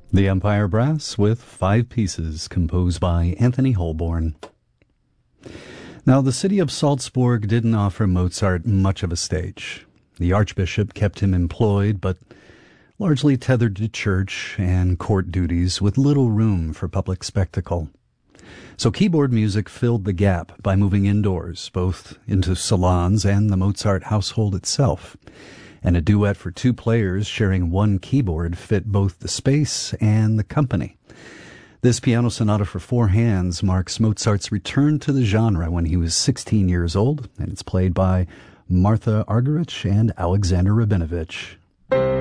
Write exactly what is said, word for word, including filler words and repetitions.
The Empire Brass with five pieces composed by Anthony Holborn. Now, the city of Salzburg didn't offer Mozart much of a stage. The archbishop kept him employed, but largely tethered to church and court duties with little room for public spectacle. So keyboard music filled the gap by moving indoors, both into salons and the Mozart household itself. And a duet for two players sharing one keyboard fit both the space and the company. This piano sonata for four hands marks Mozart's return to the genre when he was sixteen years old, and it's played by Martha Argerich and Alexander Rabinovich.